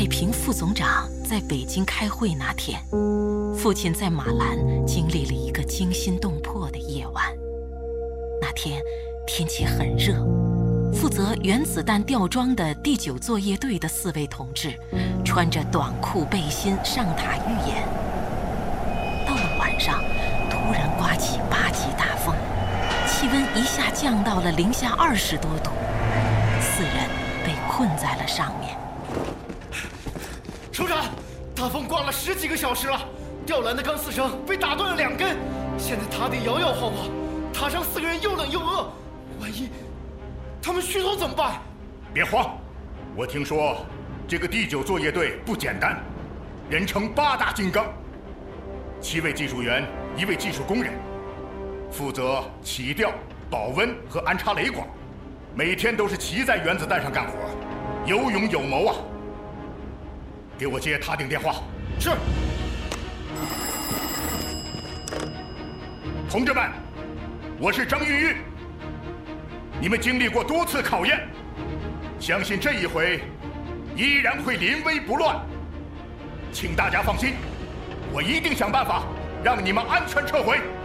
北平副总长在北京开会那天，父亲在马兰经历了一个惊心动魄的夜晚。那天天气很热，负责原子弹吊装的第9作业队的4位同志穿着短裤背心上塔预演。到了晚上，突然刮起8级大风，气温一下降到了零下20多度，4人被困在了上面。 首长，大风刮了10几个小时了，吊篮的钢丝绳被打断了2根，现在塔顶摇摇晃晃，塔上4个人又冷又饿，万一他们虚脱怎么办？ 别慌，我听说这个第9作业队不简单，人称8大金刚，7位技术员，1位技术工人，负责起吊、保温和安插雷管，每天都是骑在原子弹上干活，有勇有谋啊！给我接塔顶电话。 是。 同志们，我是张玉玉。你们经历过多次考验，相信这一回依然会临危不乱。请大家放心，我一定想办法让你们安全撤回。